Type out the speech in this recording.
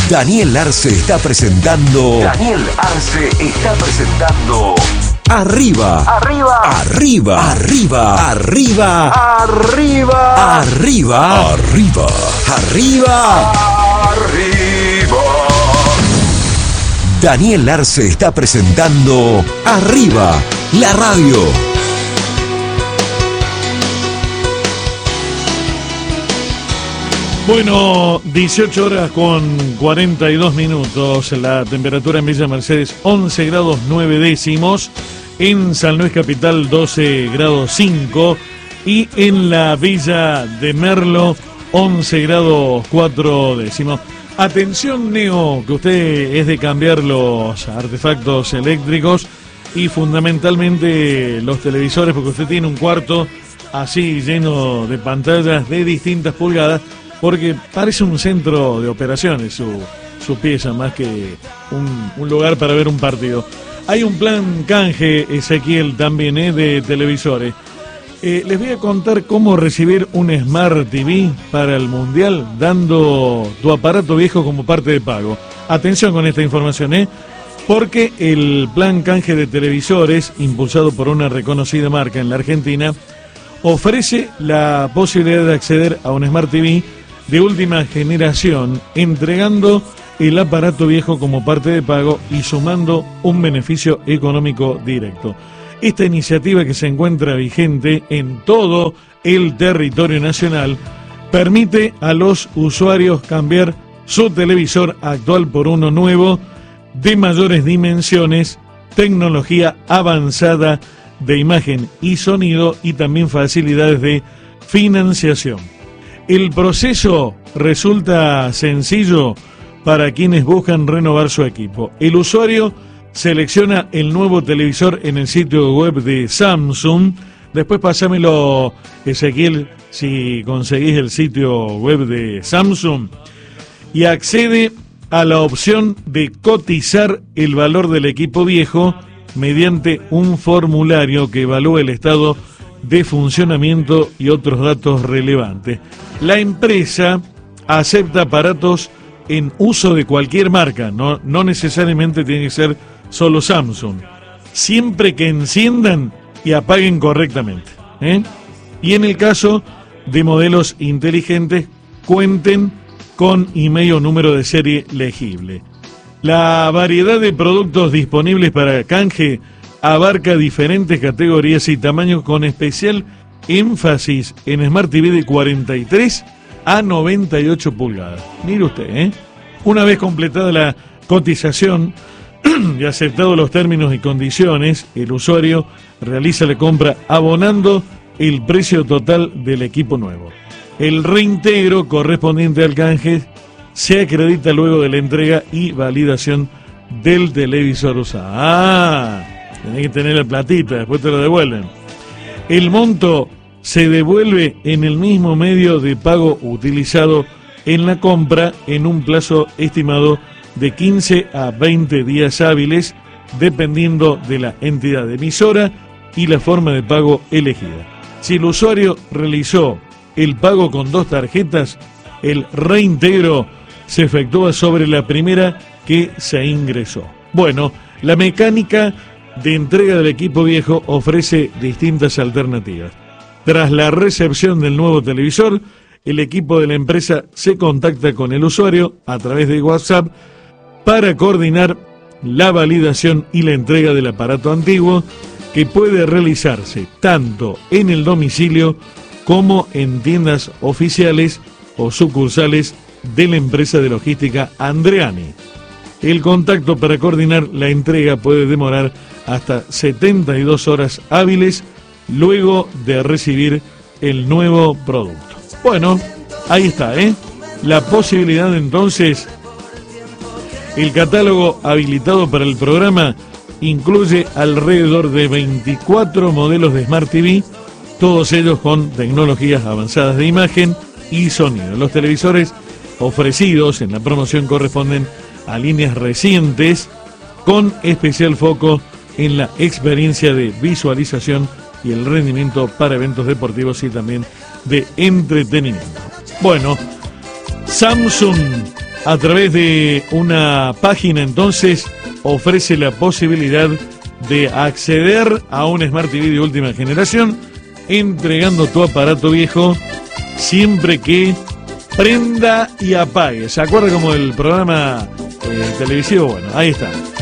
Daniel Arce está presentando. Arriba. Daniel Arce está presentando Arriba, la radio. Bueno, 18 horas con 42 minutos, la temperatura en Villa Mercedes 11 grados 9 décimos, en San Luis Capital 12 grados 5 y en la Villa de Merlo 11 grados 4 décimos. Atención, Neo, que usted es de cambiar los artefactos eléctricos y fundamentalmente los televisores, porque usted tiene un cuarto así lleno de pantallas de distintas pulgadas, porque parece un centro de operaciones su pieza, más que un lugar para ver un partido. Hay un plan canje, Ezequiel, también de televisores. Les voy a contar cómo recibir un Smart TV para el Mundial dando tu aparato viejo como parte de pago. Atención con esta información, porque el plan canje de televisores, impulsado por una reconocida marca en la Argentina, ofrece la posibilidad de acceder a un Smart TV de última generación, entregando el aparato viejo como parte de pago y sumando un beneficio económico directo. Esta iniciativa, que se encuentra vigente en todo el territorio nacional, permite a los usuarios cambiar su televisor actual por uno nuevo, de mayores dimensiones, tecnología avanzada de imagen y sonido y también facilidades de financiación. El proceso resulta sencillo para quienes buscan renovar su equipo. El usuario selecciona el nuevo televisor en el sitio web de Samsung. Después pásamelo, Ezequiel, si conseguís el sitio web de Samsung. Y accede a la opción de cotizar el valor del equipo viejo mediante un formulario que evalúa el estado de funcionamiento y otros datos relevantes. La empresa acepta aparatos en uso de cualquier marca, no necesariamente tiene que ser solo Samsung, siempre que enciendan y apaguen correctamente, y en el caso de modelos inteligentes cuenten con email o número de serie legible. La variedad de productos disponibles para canje abarca diferentes categorías y tamaños, con especial énfasis en Smart TV de 43 a 98 pulgadas. Mire usted, Una vez completada la cotización y aceptados los términos y condiciones, el usuario realiza la compra abonando el precio total del equipo nuevo. El reintegro correspondiente al canje se acredita luego de la entrega y validación del televisor usado. Tenés que tener la platita, después te lo devuelven. El monto se devuelve en el mismo medio de pago utilizado en la compra, en un plazo estimado de 15 a 20 días hábiles, dependiendo de la entidad emisora y la forma de pago elegida. Si el usuario realizó el pago con 2 tarjetas, el reintegro se efectúa sobre la primera que se ingresó. Bueno, la mecánica de entrega del equipo viejo ofrece distintas alternativas. Tras la recepción del nuevo televisor, el equipo de la empresa se contacta con el usuario a través de WhatsApp para coordinar la validación y la entrega del aparato antiguo, que puede realizarse tanto en el domicilio como en tiendas oficiales o sucursales de la empresa de logística Andreani. El contacto para coordinar la entrega puede demorar hasta 72 horas hábiles luego de recibir el nuevo producto. Bueno, ahí está, la posibilidad entonces. El catálogo habilitado para el programa incluye alrededor de 24 modelos de Smart TV, todos ellos con tecnologías avanzadas de imagen y sonido. Los televisores ofrecidos en la promoción corresponden a líneas recientes, con especial foco en la experiencia de visualización y el rendimiento para eventos deportivos y también de entretenimiento. Bueno, Samsung a través de una página, entonces ofrece la posibilidad de acceder a un Smart TV de última generación, entregando tu aparato viejo siempre que prenda y apague. ¿Se acuerda como el programa televisivo? Bueno, ahí está.